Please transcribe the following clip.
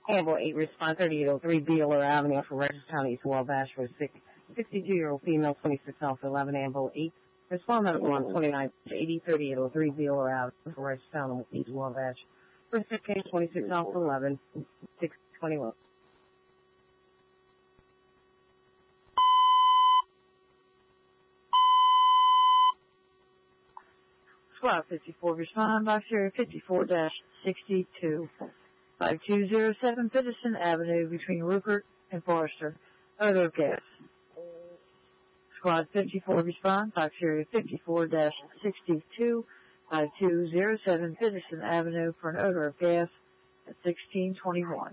Campbell 8, respond 3803 Beeler Avenue for Regis County, East Wabash for a 62-year-old female, 26 Alpha 11, Amble 8. Respond medical on 29 80 3803 Beeler Avenue for Regis County, East Wabash for a 26 Alpha 11, 621. Squad 54, respond box area 54-62. 5207 Peterson Avenue between Rupert and Forrester. Odor of gas. Squad 54 respond. Box area 54-62. 5207 Peterson Avenue for an odor of gas at 1621.